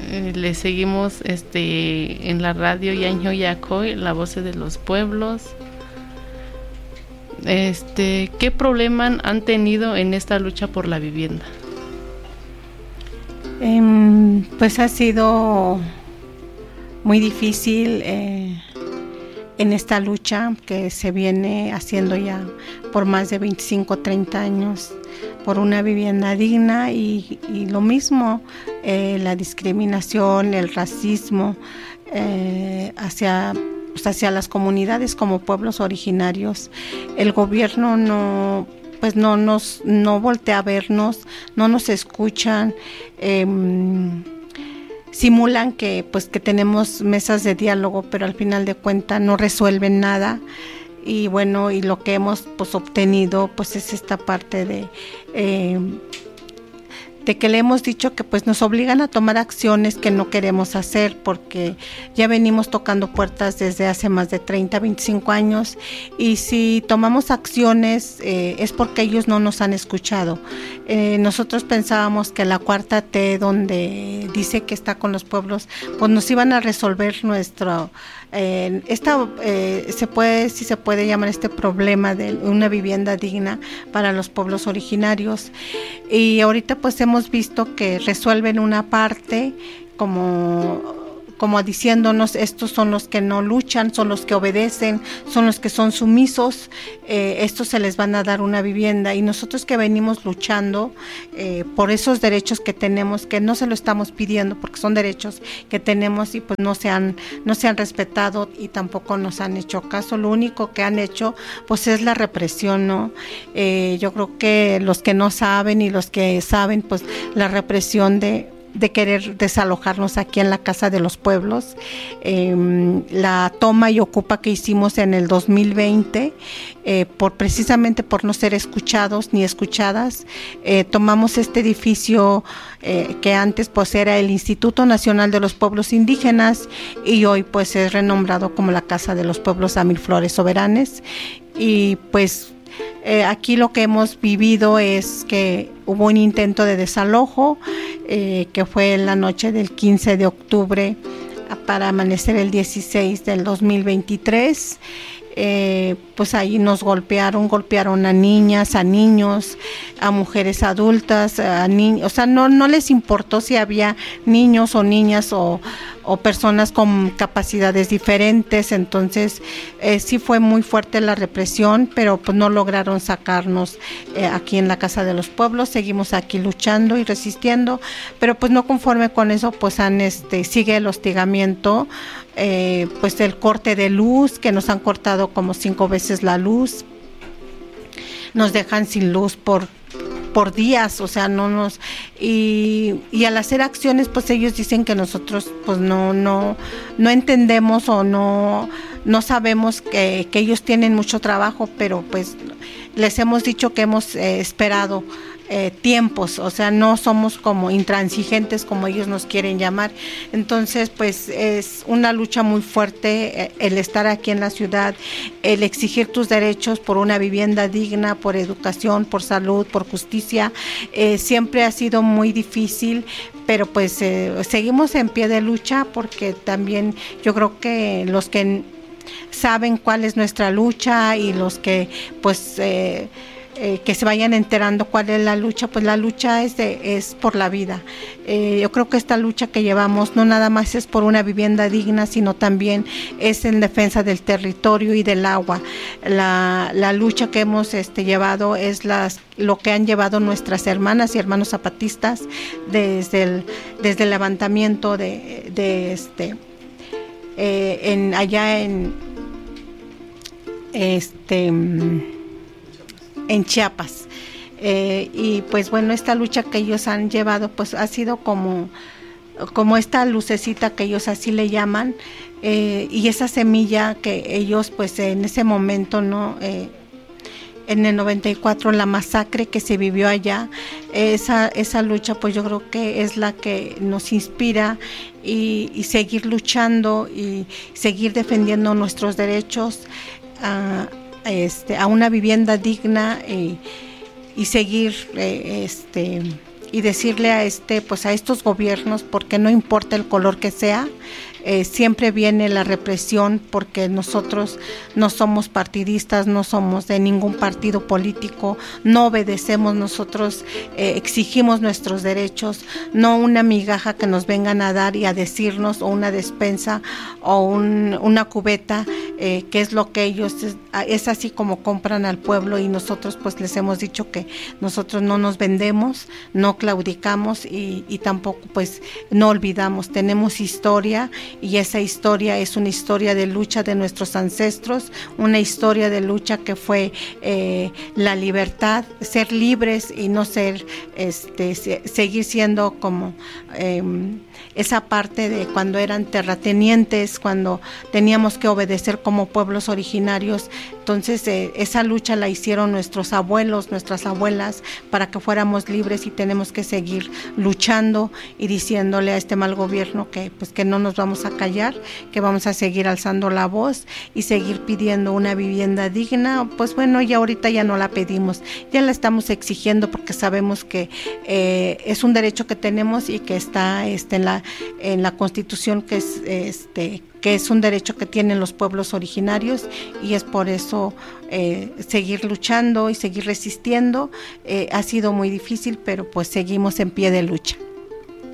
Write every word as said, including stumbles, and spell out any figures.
eh, le seguimos este en la radio Yanjo Yacoy, la voz de los pueblos. Este, ¿qué problema han tenido en esta lucha por la vivienda? Eh, pues ha sido muy difícil eh, en esta lucha que se viene haciendo ya por más de veinticinco, treinta años por una vivienda digna y, y lo mismo, eh, la discriminación, el racismo eh, hacia, pues hacia las comunidades como pueblos originarios. El gobierno no pues no nos no voltea a vernos, no nos escuchan, eh, simulan que pues que tenemos mesas de diálogo, pero al final de cuentas no resuelven nada. Y bueno, y lo que hemos pues obtenido pues es esta parte de eh, de que le hemos dicho que pues nos obligan a tomar acciones que no queremos hacer, porque ya venimos tocando puertas desde hace más de treinta, veinticinco años, y si tomamos acciones eh, es porque ellos no nos han escuchado. Eh, nosotros pensábamos que la cuarta T, donde dice que está con los pueblos, pues nos iban a resolver nuestro Eh, esta eh, se puede, si se puede llamar este problema de una vivienda digna para los pueblos originarios, y ahorita pues hemos visto que resuelven una parte como como diciéndonos estos son los que no luchan, son los que obedecen, son los que son sumisos, eh, estos se les van a dar una vivienda, y nosotros que venimos luchando eh, por esos derechos que tenemos, que no se lo estamos pidiendo porque son derechos que tenemos y pues no se han, no se han respetado y tampoco nos han hecho caso. Lo único que han hecho pues es la represión, ¿no? Eh, yo creo que los que no saben y los que saben pues la represión de de querer desalojarnos aquí en la Casa de los Pueblos, eh, la toma y ocupa que hicimos en el dos mil veinte, eh, por precisamente por no ser escuchados ni escuchadas, eh, tomamos este edificio eh, que antes pues era el Instituto Nacional de los Pueblos Indígenas y hoy pues es renombrado como la Casa de los Pueblos a Mil Flores Soberanes, y pues Eh, aquí lo que hemos vivido es que hubo un intento de desalojo, eh, que fue en la noche del quince de octubre para amanecer el dieciséis del dos mil veintitrés. Eh, pues ahí nos golpearon, golpearon a niñas, a niños, a mujeres adultas, a niños, o sea, no, no les importó si había niños o niñas o, o personas con capacidades diferentes. Entonces eh, sí fue muy fuerte la represión, pero pues no lograron sacarnos eh, aquí en la Casa de los Pueblos. Seguimos aquí luchando y resistiendo, pero pues no conforme con eso, pues han este sigue el hostigamiento, eh, pues el corte de luz, que nos han cortado como cinco veces la luz, nos dejan sin luz por por días, o sea, no nos y, y al hacer acciones pues ellos dicen que nosotros pues no no no entendemos o no no sabemos que, que ellos tienen mucho trabajo, pero pues les hemos dicho que hemos eh, esperado Eh, tiempos, o sea, no somos como intransigentes como ellos nos quieren llamar. Entonces pues es una lucha muy fuerte, eh, el estar aquí en la ciudad, el exigir tus derechos por una vivienda digna, por educación, por salud, por justicia, eh, siempre ha sido muy difícil, pero pues eh, seguimos en pie de lucha, porque también yo creo que los que saben cuál es nuestra lucha y los que pues eh, Eh, que se vayan enterando cuál es la lucha, pues la lucha es de, es por la vida. Eh, yo creo que esta lucha que llevamos no nada más es por una vivienda digna, sino también es en defensa del territorio y del agua. La, la lucha que hemos este, llevado es las, lo que han llevado nuestras hermanas y hermanos zapatistas desde el, desde el levantamiento de, de este eh, en allá en este en Chiapas, eh, y pues bueno, esta lucha que ellos han llevado pues ha sido como, como esta lucecita que ellos así le llaman, eh, y esa semilla que ellos pues en ese momento, no eh, en el noventa y cuatro, la masacre que se vivió allá, esa, esa lucha pues yo creo que es la que nos inspira y, y seguir luchando y seguir defendiendo nuestros derechos a Este, a una vivienda digna, eh, y seguir eh, este, y decirle a este, pues a estos gobiernos, porque no importa el color que sea, Eh, siempre viene la represión, porque nosotros no somos partidistas, no somos de ningún partido político, no obedecemos, nosotros eh, exigimos nuestros derechos, no una migaja que nos vengan a dar y a decirnos, o una despensa o un, una cubeta, eh, que es lo que ellos, es, es así como compran al pueblo, y nosotros pues les hemos dicho que nosotros no nos vendemos, no claudicamos y, y tampoco pues no olvidamos, tenemos historia, y esa historia es una historia de lucha de nuestros ancestros, una historia de lucha que fue eh, la libertad, ser libres y no ser, este, se, seguir siendo como eh, esa parte de cuando eran terratenientes, cuando teníamos que obedecer como pueblos originarios. Entonces eh, esa lucha la hicieron nuestros abuelos, nuestras abuelas, para que fuéramos libres, y tenemos que seguir luchando y diciéndole a este mal gobierno que pues que no nos vamos a callar, que vamos a seguir alzando la voz y seguir pidiendo una vivienda digna. Pues bueno, ya ahorita ya no la pedimos, ya la estamos exigiendo, porque sabemos que eh, es un derecho que tenemos y que está este, en la en la Constitución, que es este que es un derecho que tienen los pueblos originarios, y es por eso eh, seguir luchando y seguir resistiendo. Eh, ha sido muy difícil, pero pues seguimos en pie de lucha.